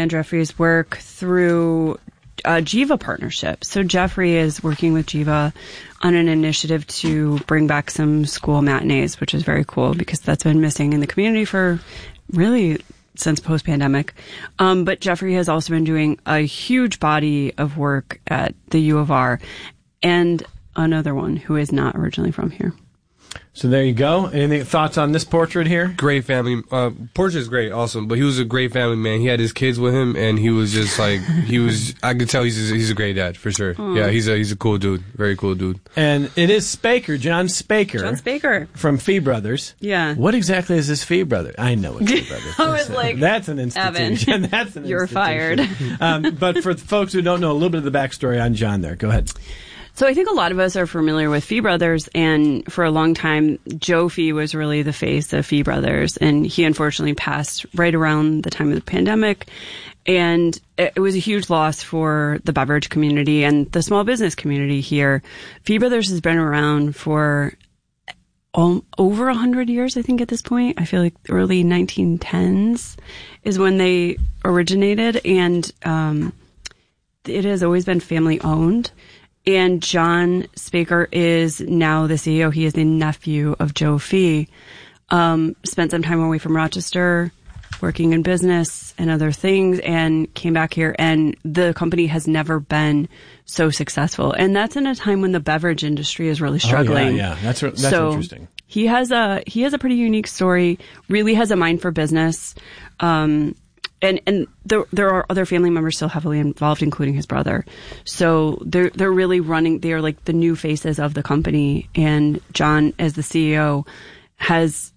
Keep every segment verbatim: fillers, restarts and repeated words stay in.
Dan Jeffrey's work through a Jiva partnership. So Jeffrey is working with Jiva on an initiative to bring back some school matinees, which is very cool because that's been missing in the community for really since post-pandemic. Um, but Jeffrey has also been doing a huge body of work at the U of R and another one who is not originally from here. So there you go. Any thoughts on this portrait here? Great family. Uh, portrait is great, awesome. But he was a great family man. He had his kids with him, and he was just like he was. I could tell he's a, he's a great dad for sure. Aww. Yeah, he's a he's a cool dude. Very cool dude. And it is Spaker, John Spaker. John Spaker from Fee Brothers. Yeah. What exactly is this Fee Brother? I know what Fee Brothers. I was like, that's an institution. Evan, that's an you're institution. fired. um, but for folks who don't know a little bit of the backstory on John, there, go ahead. So I think a lot of us are familiar with Fee Brothers, and for a long time, Joe Fee was really the face of Fee Brothers, and he unfortunately passed right around the time of the pandemic, and it was a huge loss for the beverage community and the small business community here. Fee Brothers has been around for um, over a hundred years, I think, at this point. I feel like early nineteen tens is when they originated, and um, it has always been family owned. And John Spaker is now the C E O. He is the nephew of Joe Fee. Um, spent some time away from Rochester, working in business and other things, and came back here. And the company has never been so successful. And that's in a time when the beverage industry is really struggling. Oh, yeah, yeah. That's, that's so interesting. He has a he has a pretty unique story. Really has a mind for business. Um, And and there there are other family members still heavily involved, including his brother. So they're they're really running. They are like the new faces of the company. And John, as the C E O, has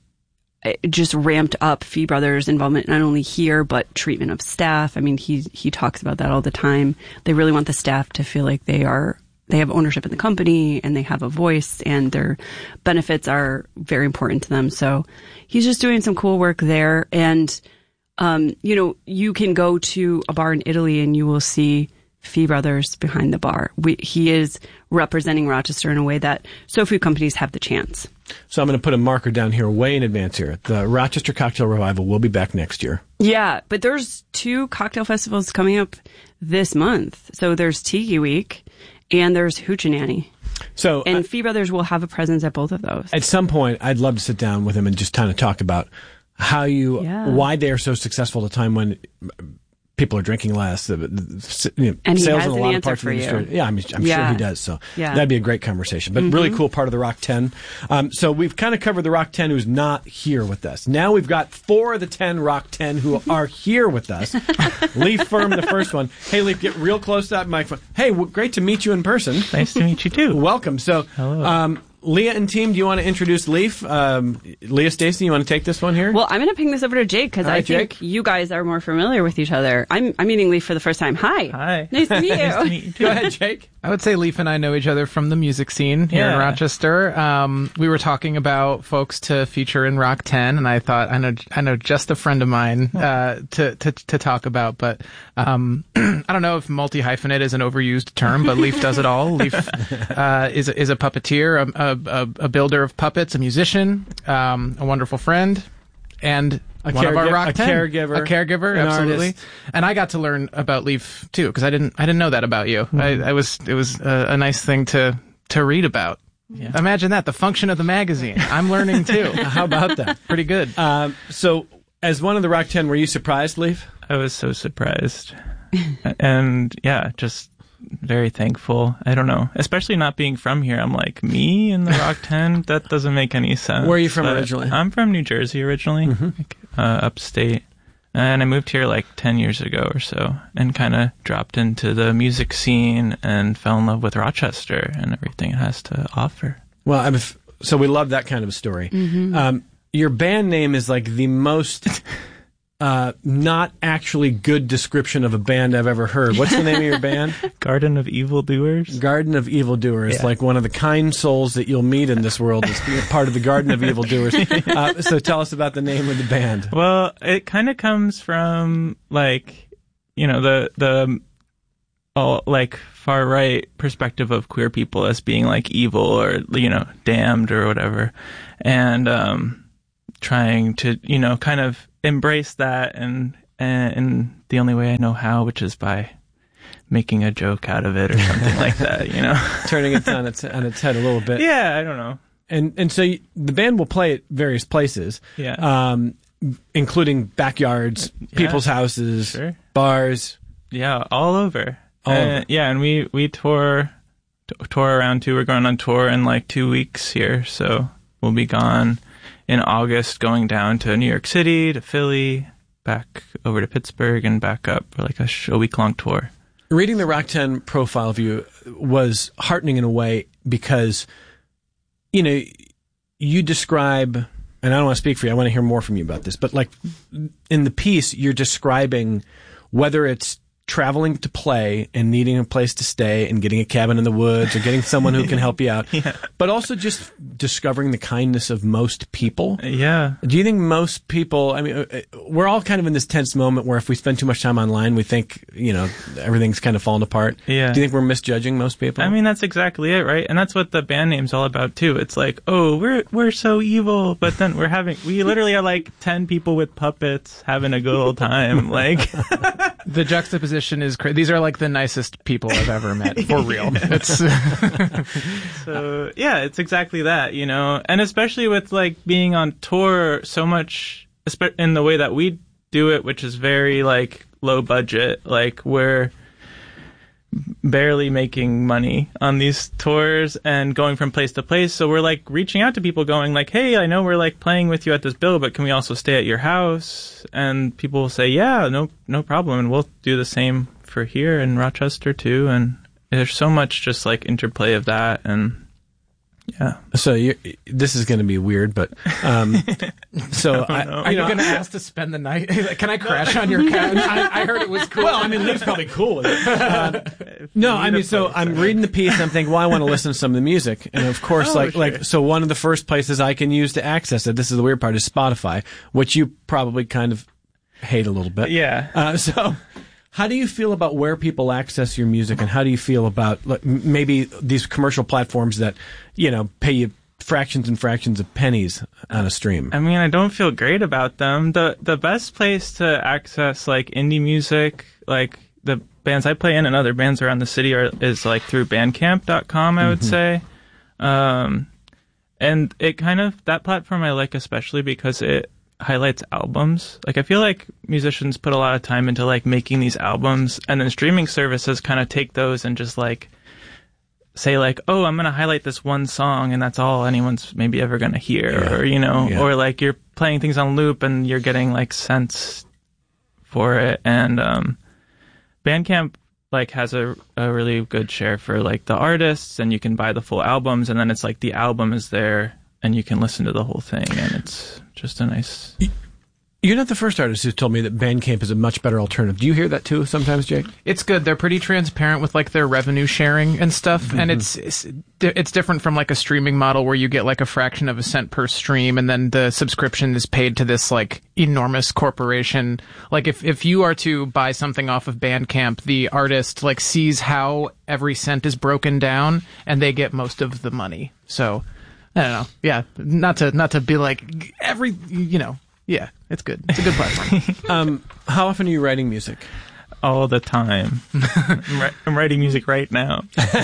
just ramped up Fee Brothers' involvement not only here but treatment of staff. I mean, he he talks about that all the time. They really want the staff to feel like they are they have ownership in the company and they have a voice, and their benefits are very important to them. So he's just doing some cool work there. And Um, you know, you can go to a bar in Italy and you will see Fee Brothers behind the bar. We, he is representing Rochester in a way that so few companies have the chance. So I'm going to put a marker down here way in advance here. The Rochester Cocktail Revival will be back next year. Yeah, but there's two cocktail festivals coming up this month. So there's Tiki Week and there's Hoochie So, and uh, Fee Brothers will have a presence at both of those. At some point, I'd love to sit down with him and just kind of talk about how you, yeah. why they are so successful at a time when people are drinking less. The, the, you know, and he sales has in a an lot of answer parts for of the industry. you. Yeah, I'm, I'm yeah. sure he does. So yeah. that'd be a great conversation. But mm-hmm. really cool part of the Rock ten. Um, so we've kind of covered the Rock ten who's not here with us. Now we've got four of the ten Rock ten who are here with us. Leif Firm, the first one. Hey, Leif, get real close to that microphone. Hey, w- great to meet you in person. Nice to meet you too. Welcome. So, hello. Um, Leah and team, do you want to introduce Leif? Um, Leah, Stacy, you want to take this one here? Well, I'm going to ping this over to Jake because right, I think Jake. you guys are more familiar with each other. I'm, I'm meeting Leif for the first time. Hi. Hi. Nice to meet you. Nice to meet you too. Go ahead, Jake. I would say Leif and I know each other from the music scene here Yeah. in Rochester. Um, we were talking about folks to feature in Rock ten, and I thought I know I know just a friend of mine uh, to, to to talk about. But um, I don't know if multi-hyphenate is an overused term, but Leif does it all. Leif uh, is is a puppeteer, a, a, a builder of puppets, a musician, um, a wonderful friend, and A one of our caregiver- Rock a ten. caregiver, a caregiver, an absolutely. artist. And I got to learn about Leif too, because I didn't I didn't know that about you. Mm-hmm. I, I was it was a, a nice thing to to read about. Yeah. Imagine that, the function of the magazine. I'm learning too. How about that? Pretty good. Um, so, as one of the Rock ten, were you surprised, Leif? I was so surprised. And yeah, just very thankful. I don't know. Especially not being from here. I'm like, me in the Rock ten? That doesn't make any sense. Where are you from But originally? I'm from New Jersey originally, Mm-hmm. like, uh, upstate. And I moved here like ten years ago or so and kind of dropped into the music scene and fell in love with Rochester and everything it has to offer. Well, I'm f- so we love that kind of a story. Mm-hmm. Um, your band name is like the most uh, not actually good description of a band I've ever heard. What's the name of your band? Garden of Evildoers? Garden of Evildoers, Yeah. like one of the kind souls that you'll meet in this world is part of the Garden of Evildoers. Uh, so tell us about the name of the band. Well, it kind of comes from like, you know, the the all like far right perspective of queer people as being like evil or, you know, damned or whatever, and um, trying to, you know, kind of embrace that and and, and the only way I know how, which is by making a joke out of it or something like that, you know? Turning it on its, on its head a little bit. Yeah, I don't know. And and so you, the band will play at various places, Yeah. um, including backyards, Yeah. people's houses, Sure. bars. Yeah, all over. All Uh, over. Yeah, and we, we tour, t- tour around too. We're going on tour in like two weeks here, so we'll be gone in August, going down to New York City, to Philly, back over to Pittsburgh, and back up for like a, sh- a week-long tour. Reading the Rock ten profile of you was heartening in a way because, you know, you describe, and I don't want to speak for you, I want to hear more from you about this, but like in the piece, you're describing whether it's traveling to play and needing a place to stay and getting a cabin in the woods or getting someone who can help you out, Yeah. but also just discovering the kindness of most people. Yeah. Do you think most people, I mean, uh, we're all kind of in this tense moment where if we spend too much time online, we think, you know, everything's kind of falling apart. Yeah. Do you think we're misjudging most people? I mean, that's exactly it, right? And that's what the band name's all about too. It's like, oh, we're we're so evil, but then we're having we literally are like ten people with puppets having a good old time. Like, The juxtaposition is crazy. These are like the nicest people I've ever met, for real. It's so yeah, it's exactly that, you know. And especially with like being on tour so much, espe- in the way that we do it, which is very like low budget. Like we're barely making money on these tours and going from place to place. So we're like reaching out to people going like, hey, I know we're like playing with you at this bill, but can we also stay at your house? And people will say, yeah, no, no problem. And we'll do the same for here in Rochester too. And there's so much just like interplay of that. And yeah. So you this is going to be weird, but um, so I, know. Are you, going to ask to spend the night? Like, can I crash on your couch? I, I heard it was cool. well, I mean, Lee's probably cool with it. Um, no, I mean, so I'm reading the piece and I'm thinking, well, I want to listen to some of the music, and of course, Oh, like, sure. like, so one of the first places I can use to access it, this is the weird part, is Spotify, which you probably kind of hate a little bit. Yeah. Uh, so. How do you feel about where people access your music, and how do you feel about like, m- maybe these commercial platforms that, you know, pay you fractions and fractions of pennies on a stream? I mean, I don't feel great about them. The the best place to access like indie music, like the bands I play in and other bands around the city, are is like through bandcamp dot com, I would say. Um, and it kind of, that platform I like especially because it highlights albums. Like I feel like musicians put a lot of time into like making these albums, and then streaming services kind of take those and just like say like, oh, I'm going to highlight this one song and that's all anyone's maybe ever going to hear. Yeah. Or, you know, Yeah. or like you're playing things on loop and you're getting like cents for it. And um, Bandcamp like has a, a really good share for like the artists, and you can buy the full albums, and then it's like the album is there and you can listen to the whole thing, and it's just a nice... You're not the first artist who's told me that Bandcamp is a much better alternative. Do you hear that too sometimes, Jake? It's good. They're pretty transparent with like their revenue sharing and stuff, Mm-hmm. and it's, it's it's different from like a streaming model where you get like a fraction of a cent per stream, and then the subscription is paid to this like enormous corporation. Like if if you are to buy something off of Bandcamp, the artist like sees how every cent is broken down, and they get most of the money. So I don't know. Yeah, not to not to be like every you know. Yeah, it's good. It's a good platform. Um, how often are you writing music? all the time. I'm, ri- I'm writing music right now.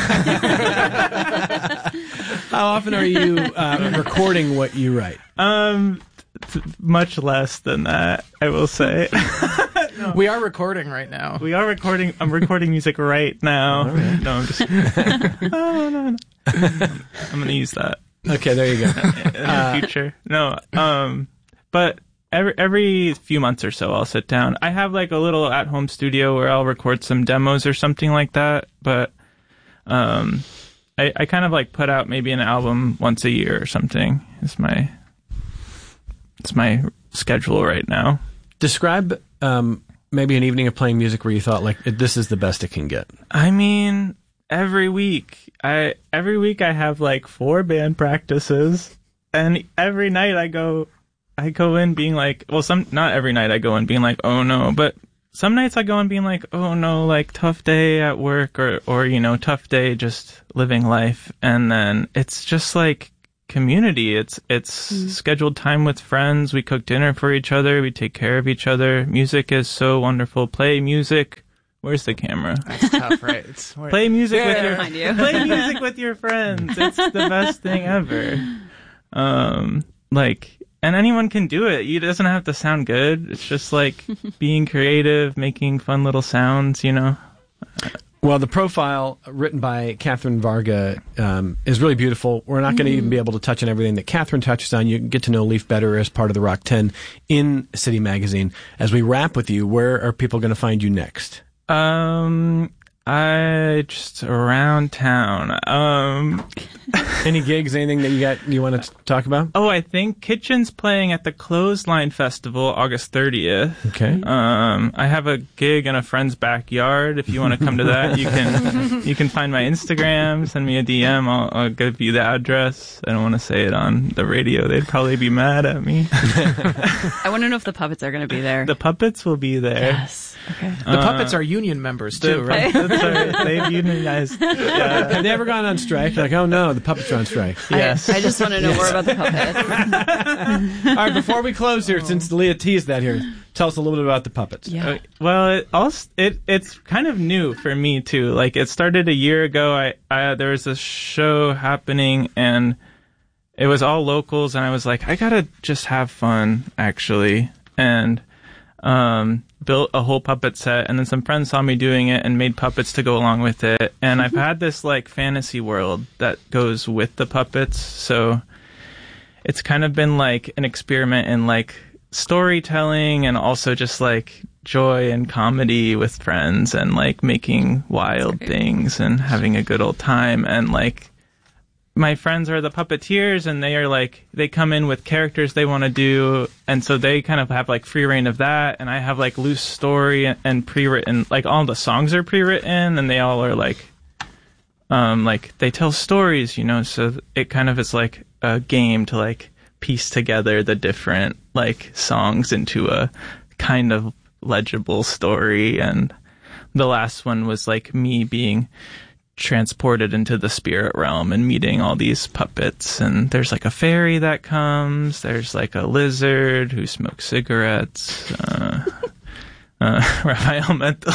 How often are you uh, recording what you write? Um, t- much less than that, I will say. We are recording right now. We are recording. I'm recording music right now. right. No, I'm just. oh, no, no. I'm gonna use that Okay, there you go. in the future. No, um, but every every few months or so, I'll sit down. I have like a little at-home studio where I'll record some demos or something like that. But um, I, I kind of like put out maybe an album once a year or something. It's my it's my schedule right now. Describe um, maybe an evening of playing music where you thought, like, this is the best it can get. I mean, every week, I every week I have like four band practices, and every night I go, I go in being like, well, some not every night I go in being like, oh no, but some nights I go in being like, oh no, like tough day at work, or or you know, tough day just living life, and then it's just like community. It's it's mm. scheduled time with friends. We cook dinner for each other. We take care of each other. Music is so wonderful. Play music. Where's the camera? That's tough, right? It's, play music yeah, with your behind you. play music with your friends. It's the best thing ever. Um, like, and anyone can do it. It doesn't have to sound good. It's just like being creative, making fun little sounds. You know. Well, the profile written by Catherine Varga um, is really beautiful. We're not going to mm. even be able to touch on everything that Catherine touches on. You can get to know Leif better as part of the Rock ten in City Magazine. As we wrap with you, where are people going to find you next? Um, I just around town. Um, any gigs, anything that you got you want to talk about? Oh, I think Kitchen's playing at the Clothesline Festival August thirtieth. Okay. Um, I have a gig in a friend's backyard. If you want to come to that, you can you can find my Instagram, send me a D M. I'll, I'll give you the address. I don't want to say it on the radio. They'd probably be mad at me. I want to know if the puppets are going to be there. The puppets will be there. Yes. Okay. The Uh, puppets are union members too, right? Puppets are, they've unionized. Yeah. Have they ever gone on strike? Like, oh no, the puppets are on strike. Yes. I, I just want to know more about the puppets. All right, before we close here, since Leah teased that here, tell us a little bit about the puppets. Yeah. Uh, well, it also it it's kind of new for me too. Like it started a year ago. I, I there was a show happening and it was all locals, and I was like, I gotta just have fun actually, and um, built a whole puppet set. And then some friends saw me doing it and made puppets to go along with it. And I've had this like fantasy world that goes with the puppets, so it's kind of been like an experiment in like storytelling and also just like joy and comedy with friends and like making wild things and having a good old time. And like my friends are the puppeteers, and they are like, they come in with characters they want to do, and so they kind of have like free reign of that, and I have like loose story and, and pre-written, like all the songs are pre-written, and they all are like um like they tell stories, you know, so it kind of is like a game to like piece together the different like songs into a kind of legible story. And the last one was like me being transported into the spirit realm and meeting all these puppets, and there's like a fairy that comes, there's like a lizard who smokes cigarettes, uh uh Raphael Mental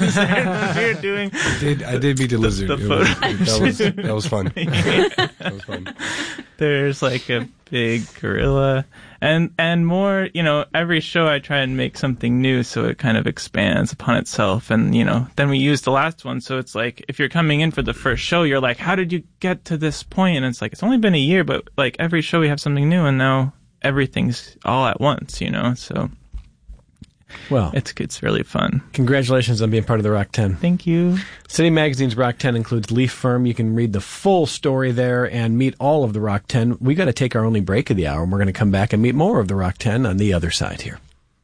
we're doing I did I did meet the lizard. the It was, that was that was fun. That was fun. There's like a big gorilla, and and more, you know, every show I try and make something new so it kind of expands upon itself. And, you know, then we use the last one, so it's like if you're coming in for the first show, you're like, how did you get to this point? And it's like, it's only been a year, but like every show we have something new, and now everything's all at once, you know, so Well, it's it's really fun. Congratulations on being part of the Rock ten. Thank you. City Magazine's Rock ten includes Leif Firm. You can read the full story there and meet all of the Rock ten. We got to take our only break of the hour, and we're going to come back and meet more of the Rock ten on the other side here.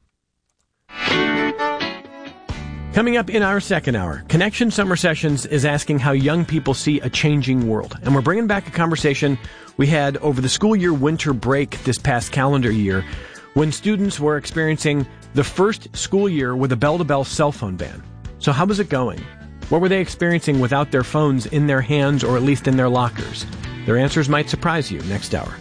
Coming up in our second hour, Connection Summer Sessions is asking how young people see a changing world. And we're bringing back a conversation we had over the school year winter break this past calendar year, when students were experiencing the first school year with a bell-to-bell cell phone ban. So how was it going? What were they experiencing without their phones in their hands, or at least in their lockers? Their answers might surprise you next hour.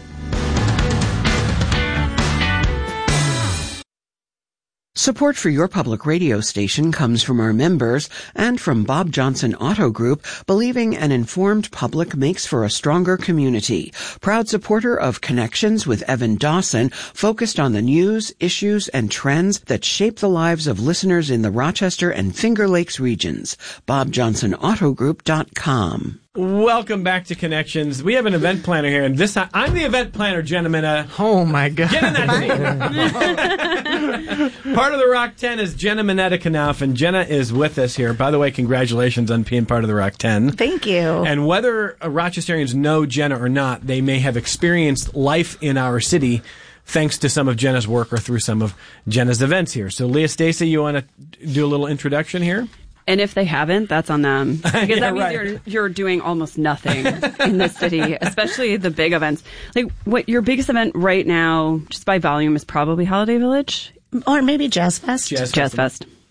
Support for your public radio station comes from our members and from Bob Johnson Auto Group, believing an informed public makes for a stronger community. Proud supporter of Connections with Evan Dawson, focused on the news, issues, and trends that shape the lives of listeners in the Rochester and Finger Lakes regions. bob johnson auto group dot com. Welcome back to Connections. We have an event planner here, and this time, I'm the event planner, Jenna Minna. Oh my God. Get in that seat. Part of the Rock ten is Jenna Minetta Knauf, and Jenna is with us here. By the way, congratulations on being part of the Rock ten. Thank you. And whether uh, Rochesterians know Jenna or not, they may have experienced life in our city thanks to some of Jenna's work or through some of Jenna's events here. So, Leah Stacy, you want to do a little introduction here? And if they haven't, that's on them. Because Yeah, that means right. you're, you're doing almost nothing in the city, especially the big events. Like, what your biggest event right now, just by volume, is probably Holiday Village? Or maybe Jazz Fest. Jazz Jazz Fest.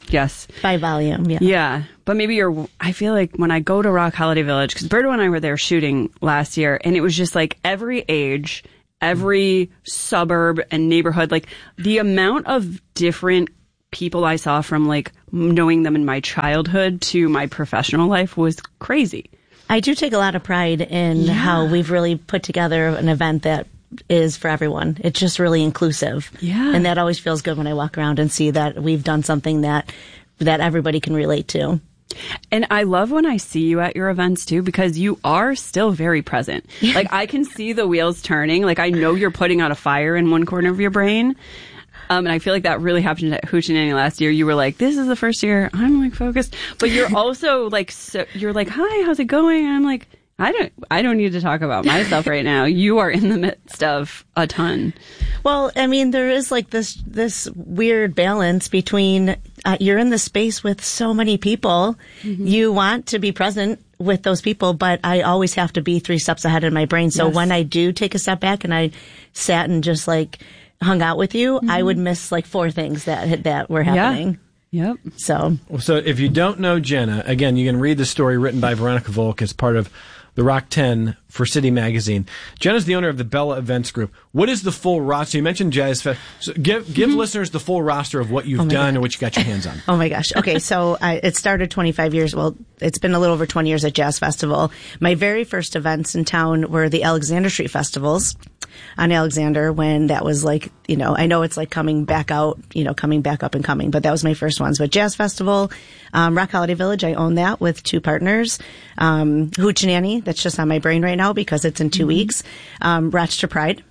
Yes. By volume, yeah. Yeah. But maybe you're, I feel like when I go to Rock Holiday Village, because Birdo and I were there shooting last year, and it was just like every age, every suburb and neighborhood, like the amount of different people I saw from like knowing them in my childhood to my professional life was crazy. I do take a lot of pride in yeah. how we've really put together an event that is for everyone. It's just really inclusive. Yeah. And that always feels good when I walk around and see that we've done something that that everybody can relate to. And I love when I see you at your events too, because you are still very present. Yeah. Like I can see the wheels turning. Like I know you're putting out a fire in one corner of your brain. Um, and I feel like that really happened at Hoochie last year. You were like, this is the first year I'm like focused, but you're also like, so, you're like, hi, how's it going? And I'm like, I don't, I don't need to talk about myself right now. You are in the midst of a ton. Well, I mean, there is like this, this weird balance between, uh, you're in the space with so many people. Mm-hmm. You want to be present with those people, but I always have to be three steps ahead in my brain. So yes. when I do take a step back and I sat and just like hung out with you, mm-hmm. I would miss like four things that, that were happening. Yeah. Yep. So, so if you don't know Jenna, again, you can read the story written by Veronica Volk as part of the Rock ten for City Magazine. Jenna's the owner of the Bella Events Group. What is the full roster? You mentioned Jazz Fest. So give give mm-hmm. listeners the full roster of what you've oh done God. and what you got your hands on. Oh my gosh. Okay, so I, it started twenty-five years. Well, it's been a little over twenty years at Jazz Festival. My very first events in town were the Alexander Street Festivals on Alexander, when that was like, you know, I know it's like coming back out, you know, coming back up and coming, but that was my first ones. But Jazz Festival, um, Rock Holiday Village, I own that with two partners. Um, Hoochie, that's just on my brain right now because it's in two mm-hmm. weeks. Um, Rochester Pride,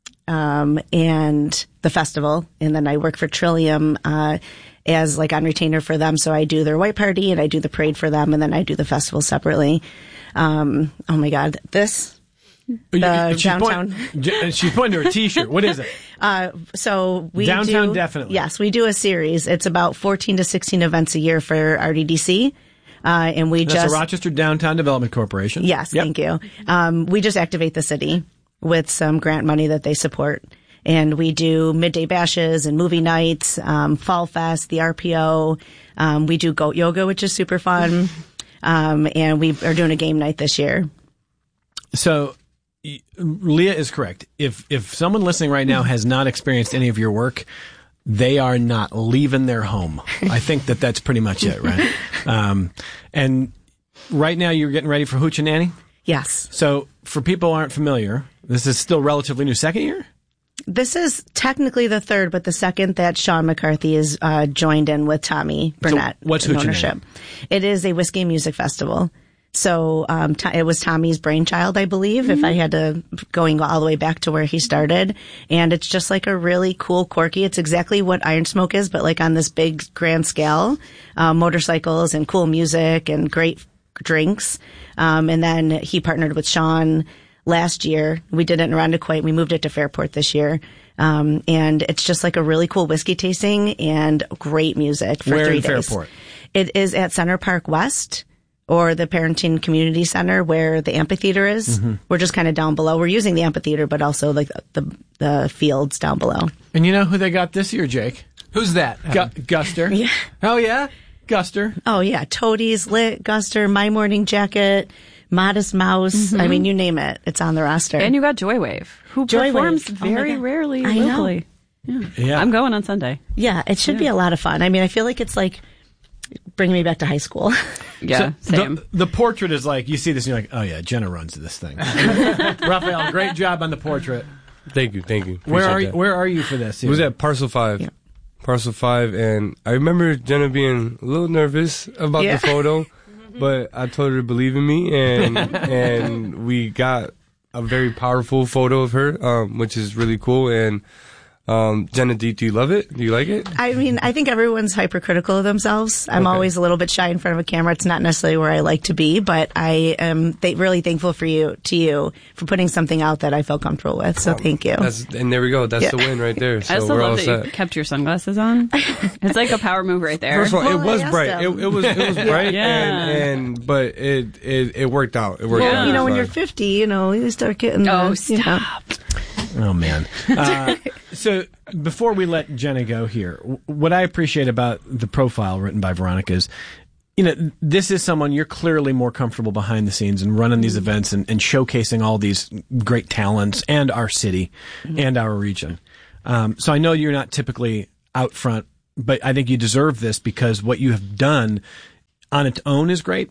um, and the festival. And then I work for Trillium, uh, as like on retainer for them. So I do their white party and I do the parade for them. And then I do the festival separately. Um, oh my God, this, the she's downtown. Point, she's pointing to her T-shirt. What is it? Uh, so we downtown do, definitely. Yes, we do a series. It's about fourteen to sixteen events a year for R D D C. Uh, and we That's just. the Rochester Downtown Development Corporation. Yes, yep. Thank you. Um, we just activate the city with some grant money that they support. And we do midday bashes and movie nights, um, Fall Fest, the R P O. Um, we do goat yoga, which is super fun. Um, and we are doing a game night this year. So, Leah is correct. If if someone listening right now has not experienced any of your work, they are not leaving their home. I think that that's pretty much it, right? Um, and right now you're getting ready for Hoochie. Yes. So for people who aren't familiar, this is still relatively new. Second year? This is technically the third, but the second that Sean McCarthy is uh, joined in with Tommy Burnett. So what's in Hoochie? Ownership. It is a whiskey and music festival. So um, t- it was Tommy's brainchild, I believe, mm-hmm. if I had to, going all the way back to where he started. And it's just like a really cool, quirky, it's exactly what Iron Smoke is, but like on this big grand scale, um, motorcycles and cool music and great drinks. Um, and then he partnered with Sean last year. We did it in Irondequoit. We moved it to Fairport this year. Um, and it's just like a really cool whiskey tasting and great music for Where three in days. Fairport? It is at Center Park West, or the Parenting Community Center where the amphitheater is. Mm-hmm. We're just kind of down below. We're using the amphitheater, but also like the the fields down below. And you know who they got this year, Jake? Who's that? Gu- Guster. Yeah. Oh, yeah? Guster. Oh, yeah. Toadies, Lit, Guster, My Morning Jacket, Modest Mouse. Mm-hmm. I mean, you name it. It's on the roster. And you got Joywave, who Joy performs Wave. very oh rarely I locally. Know. Yeah. yeah. I'm going on Sunday. Yeah, it should yeah. be a lot of fun. I mean, I feel like it's like bringing me back to high school. Yeah, so same. The, the portrait is like, you see this and you're like, oh yeah, Jenna runs this thing. Raphael, great job on the portrait. Thank you, thank you. Appreciate where are you, that. where are you for this? It was at Parcel five. Yeah. Parcel five, and I remember Jenna being a little nervous about yeah. the photo, but I told her to believe in me, and and we got a very powerful photo of her, um, which is really cool. And Um, Jenna, do, do you love it? Do you like it? I mean, I think everyone's hypercritical of themselves. I'm okay. always a little bit shy in front of a camera. It's not necessarily where I like to be, but I am th- really thankful for you, to you, for putting something out that I felt comfortable with. So um, thank you. That's, and there we go. That's yeah. the win right there. So I also we're love all that set. you kept your sunglasses on. It's like a power move right there. First of all, well, it was bright. It, it was it was bright, yeah. and, and but it, it it worked out. It worked well, out. You know, when fine. you're fifty, you know, you start getting. Oh, the, stop. You know. Oh man. Uh, so before we let Jenna go here, what I appreciate about the profile written by Veronica is, you know, this is someone you're clearly more comfortable behind the scenes and running these events and, and showcasing all these great talents and our city mm-hmm. and our region. Um, so I know you're not typically out front, but I think you deserve this because what you have done on its own is great.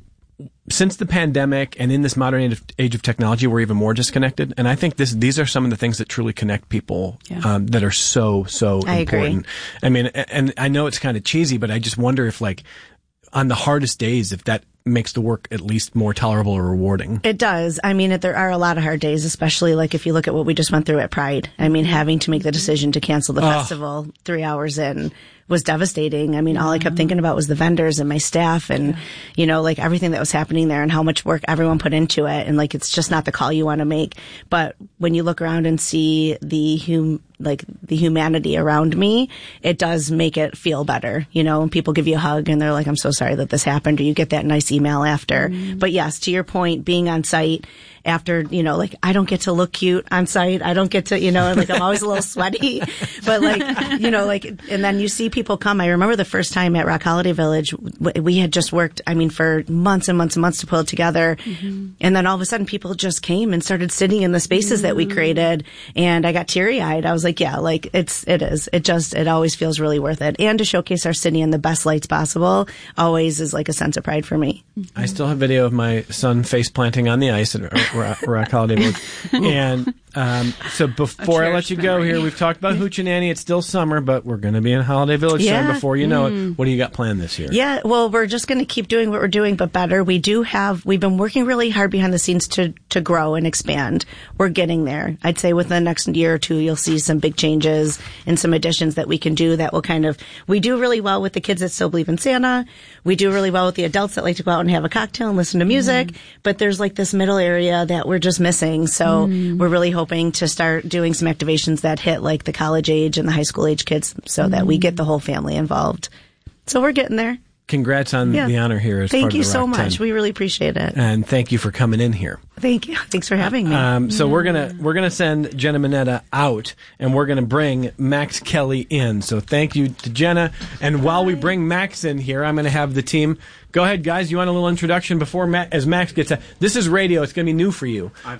Since the pandemic and in this modern age of, age of technology, we're even more disconnected. And I think this, these are some of the things that truly connect people yeah. um, that are so, so I important. Agree. I mean, and I know it's kind of cheesy, but I just wonder if like on the hardest days, if that makes the work at least more tolerable or rewarding. It does. I mean, it, there are a lot of hard days, especially like if you look at what we just went through at Pride. I mean, having to make the decision to cancel the oh. festival three hours in was devastating. I mean, all I kept thinking about was the vendors and my staff and, you know, like everything that was happening there and how much work everyone put into it. And like, it's just not the call you want to make. But when you look around and see the hum, like the humanity around me, it does make it feel better. You know, when people give you a hug and they're like, I'm so sorry that this happened, or you get that nice email after. Mm-hmm. But yes, to your point, being on site after, you know, like I don't get to look cute on site. I don't get to, you know, like I'm always a little sweaty, but like, you know, like, and then you see people come. I remember the first time at Rock Holiday Village, we had just worked, I mean, for months and months and months to pull it together. Mm-hmm. And then all of a sudden people just came and started sitting in the spaces mm-hmm. that we created. And I got teary eyed. I was like, yeah, like it's, it is, it just, it always feels really worth it. And to showcase our city in the best lights possible always is like a sense of pride for me. Mm-hmm. I still have video of my son face planting on the ice at Rock, Rock Holiday Village. And um, so before I let you go here, we've talked about Hoochie-Nanny. It's still summer, but we're going to be in Holiday Village yeah. soon. Before you know mm. it, what do you got planned this year? Yeah, well, we're just going to keep doing what we're doing, but better. We do have, we've been working really hard behind the scenes to, to grow and expand. We're getting there. I'd say within the next year or two, you'll see some big changes and some additions that we can do that will kind of, we do really well with the kids that still believe in Santa. We do really well with the adults that like to go out and have a cocktail and listen to music, mm. but there's like this middle area that we're just missing. So mm. we're really hoping to start doing some activations that hit like the college age and the high school age kids so mm. that we get the whole family involved. So we're getting there. Congrats on yeah. the honor here as thank part of the you so Rock much. ten. We really appreciate it. And thank you for coming in here. Thank you. Thanks for having me. Um, so yeah. we're gonna we're gonna send Jenna Mineta out, and we're gonna bring Max Kelly in. So thank you to Jenna. And Bye. While we bring Max in here, I'm gonna have the team. Go ahead, guys. You want a little introduction before Ma- as Max gets out? This is radio. It's going to be new for you. Uh,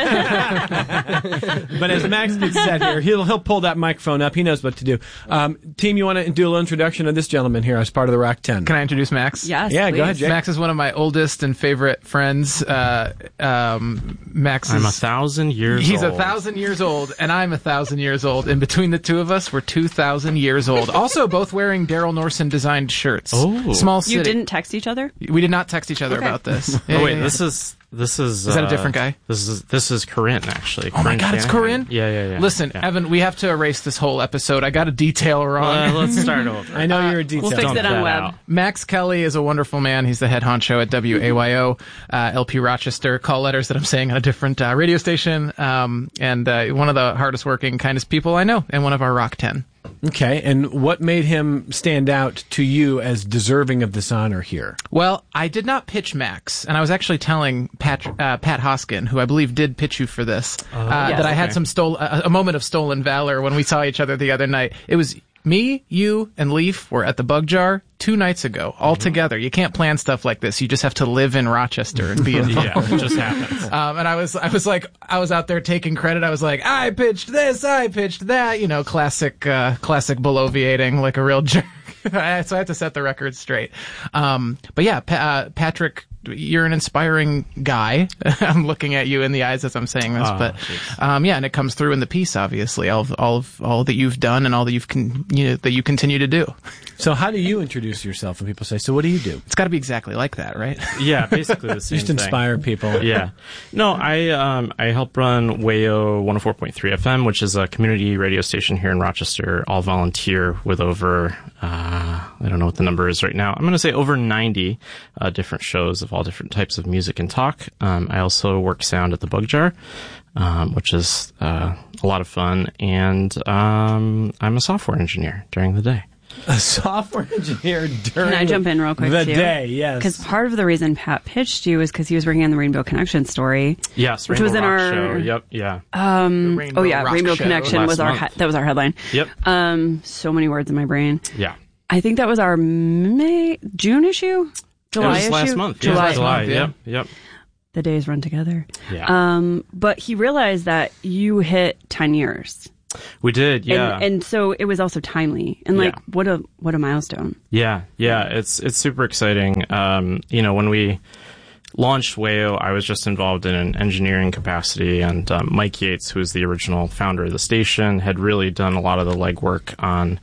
but as Max gets set here, he'll he'll pull that microphone up. He knows what to do. Um, team, you want to do a little introduction of this gentleman here as part of the Rock ten? Can I introduce Max? Yes. Yeah, please. go ahead, Jake. Max is one of my oldest and favorite friends. Uh, um, Max is, I'm a thousand years he's old. a thousand years old, and I'm a thousand years old. And between the two of us, we're two thousand years old. Also, both wearing Daryl Norson designed shirts. Oh. Small city. You didn't text each other? We did not text each other Okay. about this. Yeah, oh wait, yeah, yeah. this is this is. Is that a uh, different guy? This is this is Corinne actually. Oh my God, it's Corinne? Yeah, yeah, yeah. Listen, yeah. Evan, we have to erase this whole episode. I got a detail wrong. Uh, let's start over. I know you're a detail. We'll fix Dump it on that web. out. Max Kelly is a wonderful man. He's the head honcho at W A Y O, uh, L P Rochester, call letters that I'm saying on a different uh, radio station, um, and uh, one of the hardest working, kindest people I know, and one of our Rock ten. Okay, and what made him stand out to you as deserving of this honor here? Well, I did not pitch Max, and I was actually telling Pat, uh, Pat Hoskin, who I believe did pitch you for this, uh, yes. that I had Okay. some stole a, a moment of stolen valor when we saw each other the other night. It was me, you, and Leaf were at the Bug Jar two nights ago, all together. You can't plan stuff like this. You just have to live in Rochester and be involved. Yeah, it just happens. Um, and I was, I was like, I was out there taking credit. I was like, I pitched this, I pitched that, you know, classic, uh, classic bloviating like a real jerk. So I had to set the record straight. Um, but yeah, pa- uh, Patrick, you're an inspiring guy. I'm looking at you in the eyes as I'm saying this, Oh, but, um, yeah, and it comes through in the piece, obviously, all of, all of, all that you've done and all that you've, con- you know, that you continue to do. So how do you introduce yourself when people say, so what do you do? It's gotta be exactly like that, right? Yeah, basically the same Just thing. inspire people. Yeah. No, I um I help run Wayo one oh four point three F M, which is a community radio station here in Rochester, all volunteer with over uh I don't know what the number is right now. I'm going to say over ninety uh different shows of all different types of music and talk. Um I also work sound at the Bug Jar, um which is uh a lot of fun, and um I'm a software engineer during the day. A software engineer during Can I jump in real quick, the too? day, yes. Because part of the reason Pat pitched you was because he was working on the Rainbow Connection story. Yes, which Rainbow was in Rock our show. Yep, yeah. Um, Rainbow oh yeah, Rock Rainbow Show. Connection Last was our month. he- that was our headline. Yep. Um, so many words in my brain. Yeah. I think that was our May June issue, July it was issue. last month. July. Yeah, Last July. month, yeah. Yep. Yep. The days run together. Yeah. Um, but he realized that you hit ten years. We did. Yeah. And, and so it was also timely. And like, Yeah. what a what a milestone. Yeah, yeah, it's it's super exciting. Um, you know, when we launched Wayo, I was just involved in an engineering capacity, and um, Mike Yates, who was the original founder of the station, had really done a lot of the legwork on,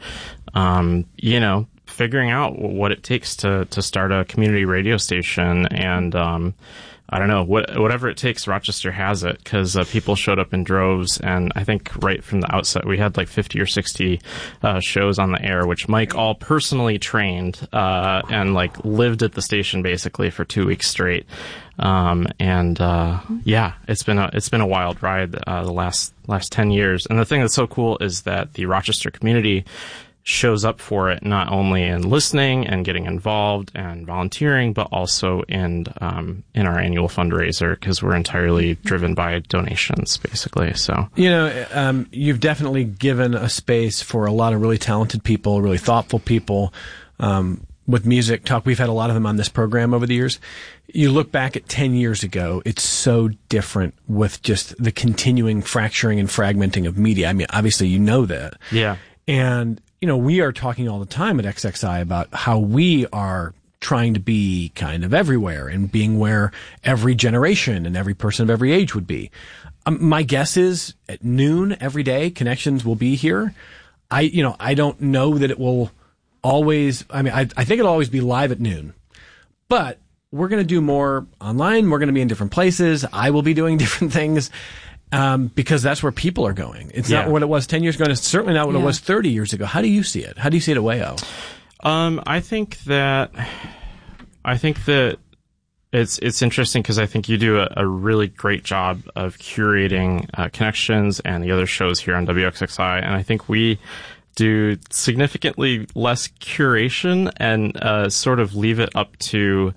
um, you know, figuring out what it takes to to start a community radio station, and um, I don't know, what, whatever it takes, Rochester has it, because uh, people showed up in droves, and I think right from the outset we had like fifty or sixty uh, shows on the air, which Mike all personally trained uh, and like lived at the station basically for two weeks straight. Um, and uh, yeah, it's been a it's been a wild ride uh, the last last ten years. And the thing that's so cool is that the Rochester community shows up for it, not only in listening and getting involved and volunteering, but also in um, in our annual fundraiser, because we're entirely driven by donations, basically. So You know, um, you've definitely given a space for a lot of really talented people, really thoughtful people um, with music talk. We've had a lot of them on this program over the years. You look back at ten years ago, it's so different with just the continuing fracturing and fragmenting of media. I mean, obviously you know that. yeah, And, you know, we are talking all the time at X X I about how we are trying to be kind of everywhere and being where every generation and every person of every age would be. Um, my guess is at noon every day, Connections will be here. I, you know, I don't know that it will always, I mean, I, I think it'll always be live at noon, but we're going to do more online. We're going to be in different places. I will be doing different things. Um, because that's where people are going. It's Yeah. not what it was ten years ago, and it's certainly not what Yeah. it was thirty years ago. How do you see it? How do you see it at Wayo? Um, I think that I think that it's it's interesting because I think you do a, a really great job of curating uh, Connections and the other shows here on W X X I, and I think we do significantly less curation and uh, sort of leave it up to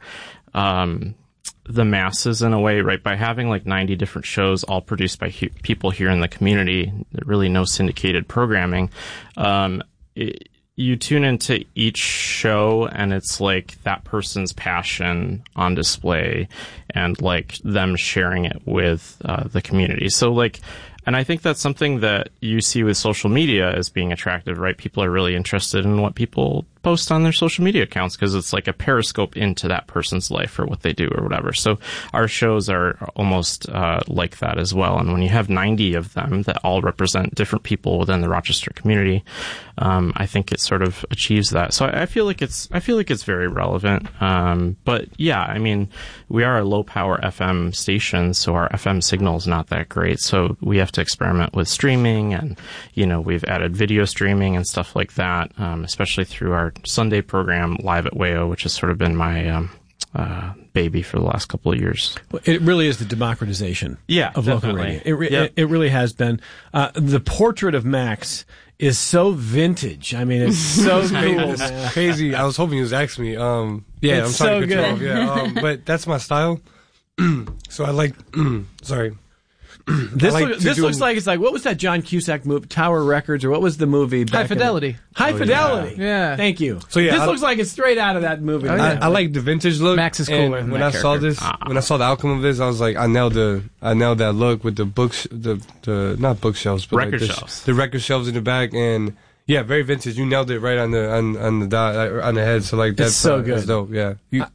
um, the masses in a way, right? By having like ninety different shows all produced by hu- people here in the community, really no syndicated programming. Um, it, you tune into each show and it's like that person's passion on display and like them sharing it with uh, the community. So like, and I think that's something that you see with social media as being attractive, right? People are really interested in what people post on their social media accounts because it's like a periscope into that person's life or what they do or whatever. So our shows are almost uh, like that as well. And when you have ninety of them that all represent different people within the Rochester community, um, I think it sort of achieves that. So I, I feel like it's I feel like it's very relevant. Um, but yeah, I mean, we are a low power F M station, so our F M signal is not that great. So we have to experiment with streaming, and you know, we've added video streaming and stuff like that, um, especially through our Sunday program Live at Wayo, which has sort of been my um, uh, baby for the last couple of years. It really is the democratization Yeah, of local definitely. radio. It, re- Yep. it, it really has been. Uh, the portrait of Max is so vintage. I mean, it's so cool. It's man. crazy. I was hoping you was asking me. Um, yeah, It's I'm sorry so to cut good. you off. Yeah, um, but that's my style. So I like. sorry. This, I like look, to this do- looks like it's like what was that John Cusack movie, Tower Records, or what was the movie? back High in the- Fidelity. High Oh, Fidelity. yeah. Thank you. So, yeah, this I- looks like it's straight out of that movie. Oh, I, yeah. I like the vintage look. Max is and cooler than when that I saw character. this, when I saw the outcome of this, I was like, I nailed the, I nailed that look with the books, the, the not bookshelves, but Record like the, shelves. the record shelves in the back, and yeah, very vintage. You nailed it right on the on on the dot uh, on the head. So like that's so uh, good. That's dope. Yeah. You,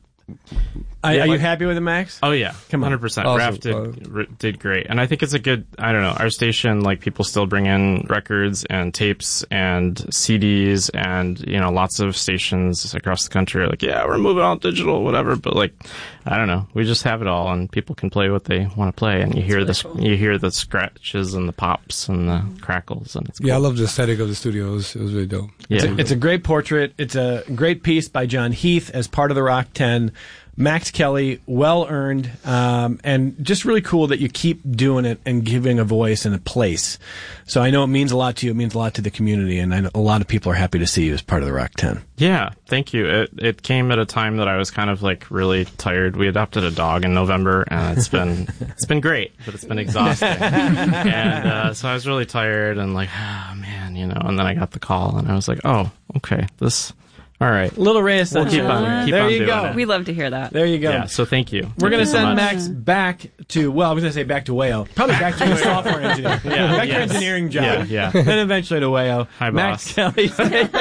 Are, Yeah, are you like- happy with it, Max? Oh yeah, Come on. one hundred percent. Awesome. Raph did r- did great, and I think it's a good. I don't know. Our station, like people still bring in records and tapes and C Ds, and you know, lots of stations across the country are like, yeah, we're moving all digital, whatever. But like, I don't know. We just have it all, and people can play what they want to play, and you hear the you hear the scratches and the pops and the crackles, and it's cool. yeah, I love the aesthetic of the studio. It was, it was really dope. Yeah. It's a, it's a great portrait. It's a great piece by John Heath as part of the Rock ten. Max Kelly, well earned, um, and just really cool that you keep doing it and giving a voice and a place. So I know it means a lot to you. It means a lot to the community, and I know a lot of people are happy to see you as part of the Rock ten. Yeah, thank you. It it came at a time that I was kind of like really tired. We adopted a dog in November, and it's been it's been great, but it's been exhausting. and uh, so I was really tired and like, oh man, you know. And then I got the call, and I was like, oh, okay, this. All right. Little ray of sunshine. We'll keep on, keep there on you doing go. it. We love to hear that. There you go. Yeah, so thank you. We're going to Thank you so send much. Max back to, well, I was going to say back to Wayo. Probably back to a software engineer. Yeah, back to yes. engineering job. Yeah, yeah. Then eventually to Wayo. Hi, Max boss. Kelly,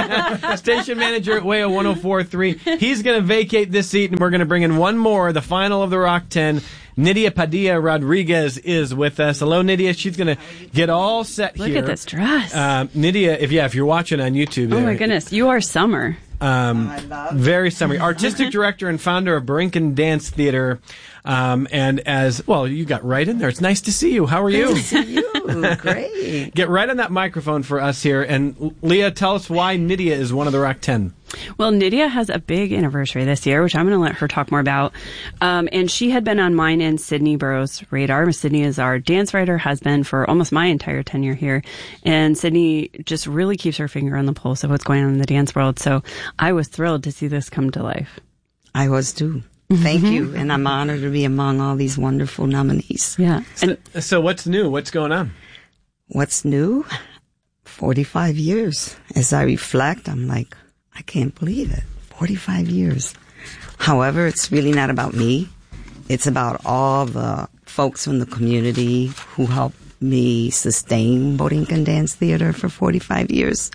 station manager at Wayo one oh four point three. He's going to vacate this seat, and we're going to bring in one more, the final of the Rock ten. Nydia Padilla Rodriguez is with us. Hello, Nydia. She's going to get all set Look here. at this dress. Um, Nydia, if yeah, if you're watching on YouTube. Oh there, my goodness, you are summer. Um, very summery. Artistic director and founder of Borinquen Dance Theater. Um, and as, well, you got right in there. It's nice to see you. How are you? Nice to see you. Great. Get right on that microphone for us here. And Leah, tell us why Nydia is one of the Rock ten. Well, Nydia has a big anniversary this year, which I'm going to let her talk more about. Um, and she had been on mine and Sydney Burrows' radar. Sydney is our dance writer, has been for almost my entire tenure here. And Sydney just really keeps her finger on the pulse of what's going on in the dance world. So I was thrilled to see this come to life. I was too. Thank you. And I'm honored to be among all these wonderful nominees. Yeah. And So, so what's new? What's going on? What's new? forty-five years. As I reflect, I'm like, I can't believe it. forty-five years. However, it's really not about me. It's about all the folks from the community who helped me sustain Borinquen Dance Theater for forty-five years.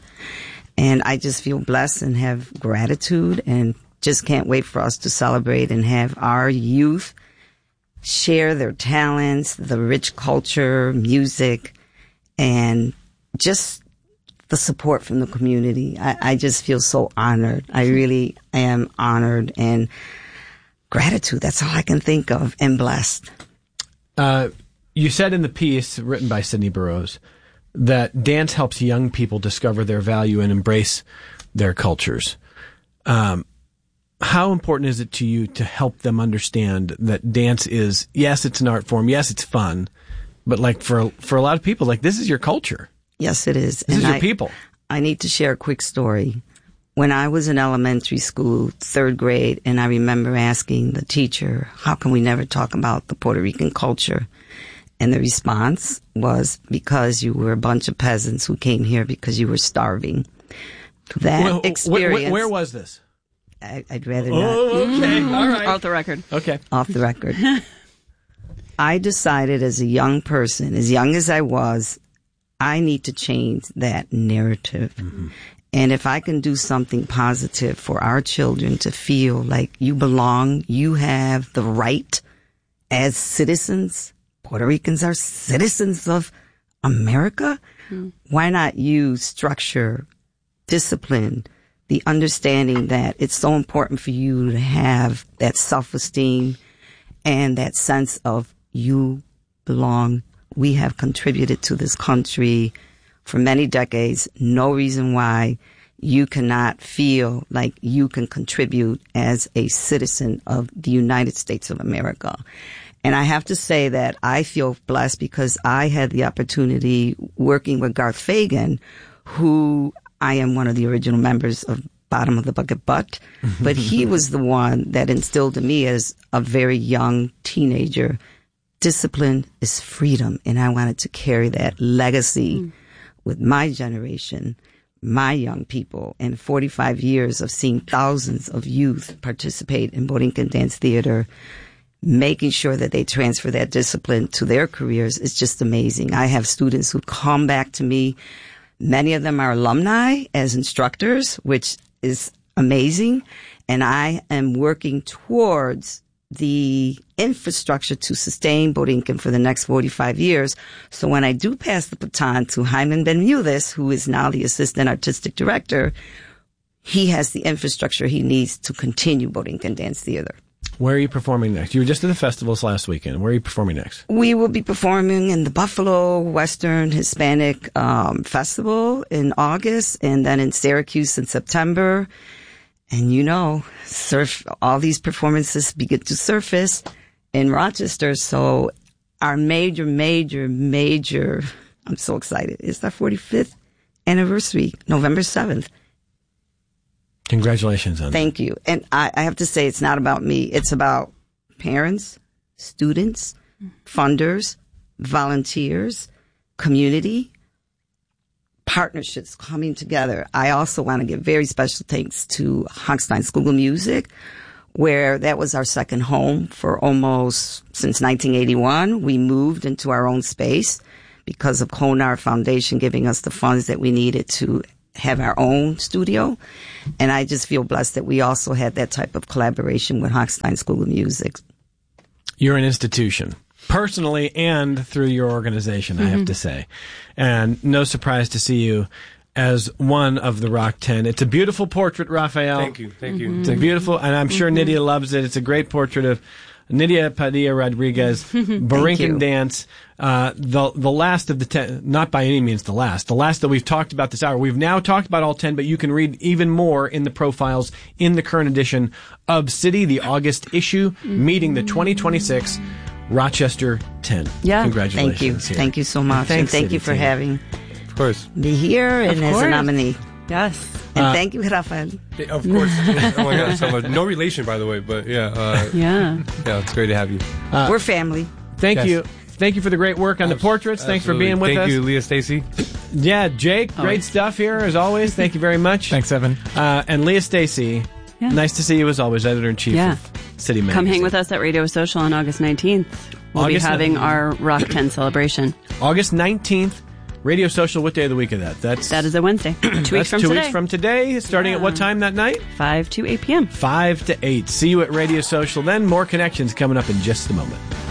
And I just feel blessed and have gratitude and just can't wait for us to celebrate and have our youth share their talents, the rich culture, music, and just the support from the community. I, I just feel so honored. I really am honored, and gratitude. That's all I can think of, and blessed. Uh, you said in the piece written by Sydney Burrows that dance helps young people discover their value and embrace their cultures. Um, how important is it to you to help them understand that dance is, yes, it's an art form, yes, it's fun, but like for for a lot of people, like this is your culture. Yes, it is. This and is your I, people. I need to share a quick story. When I was in elementary school, third grade, and I remember asking the teacher, how can we never talk about the Puerto Rican culture? And the response was, because you were a bunch of peasants who came here because you were starving. That Well, wh- wh- experience. where was this? I, I'd rather not. Oh, okay. All right. off the record. Okay. Off the record. I decided as a young person, as young as I was, I need to change that narrative. Mm-hmm. And if I can do something positive for our children to feel like you belong, you have the right as citizens, Puerto Ricans are citizens of America, mm-hmm. why not use structure, discipline, the understanding that it's so important for you to have that self-esteem and that sense of you belong. We have contributed to this country for many decades. No reason why you cannot feel like you can contribute as a citizen of the United States of America. And I have to say that I feel blessed because I had the opportunity working with Garth Fagan, who I am one of the original members of Bottom of the Bucket Butt, but he was the one that instilled in me as a very young teenager, discipline is freedom. And I wanted to carry that legacy mm. with my generation, my young people, and forty-five years of seeing thousands of youth participate in Borinquen Dance Theater, making sure that they transfer that discipline to their careers is just amazing. I have students who come back to me. Many of them are alumni as instructors, which is amazing. And I am working towards the infrastructure to sustain Borinquen for the next forty-five years. So when I do pass the baton to Hyman Bermudez, who is now the assistant artistic director, he has the infrastructure he needs to continue Borinquen Dance Theater. Where are you performing next? You were just at the festivals last weekend. Where are you performing next? We will be performing in the Buffalo Western Hispanic um, Festival in August, and then in Syracuse in September. And you know, surf, all these performances begin to surface in Rochester. So our major, major, major, I'm so excited. It's our forty-fifth anniversary, November seventh. Congratulations on Thank you. And I, I have to say, it's not about me. It's about parents, students, funders, volunteers, community, partnerships coming together. I also want to give very special thanks to Hochstein School of Music, where that was our second home for almost since nineteen eighty-one. We moved into our own space because of Konar Foundation giving us the funds that we needed to have our own studio. And I just feel blessed that we also had that type of collaboration with Hochstein School of Music. You're an institution, personally and through your organization, I have to say. And no surprise to see you as one of the Rock ten. It's a beautiful portrait, Raphael. Thank you, thank you. It's a beautiful, and I'm sure Nydia loves it. It's a great portrait of Nydia Padilla Rodriguez, Borinquen Dance, uh, the the last of the ten, not by any means the last, the last that we've talked about this hour. We've now talked about all ten, but you can read even more in the profiles in the current edition of City, the August issue, meeting the twenty twenty-six Rochester ten. Yeah. Congratulations. Thank you. Here. Thank you so much. And And, thanks, thank City you for team. having Of course. me here and as course. a nominee. Yes. And Uh, thank you, Rafael. Of course. Oh my God, so much. No relation, by the way, but yeah, uh, Yeah. yeah, it's great to have you. We're family. Thank Yes. you. Thank you for the great work on the portraits. Thanks for Absolutely. being with Thank us. you, Leah Stacy. Yeah, Jake, great stuff here as always. Thank you very much. Thanks, Evan. Uh, and Leah Stacy, Yeah. nice to see you as always, editor-in-chief Yeah. of City Magazine. Come hang with us at Radio Social on August nineteenth. We'll August be having nineteenth. our Rock ten celebration. August nineteenth, Radio Social. What day of the week is that? That's That is a Wednesday. Two that's weeks from two today. weeks from today. Starting at what time that night? five to eight p.m. five to eight. See you at Radio Social. Then more connections coming up in just a moment.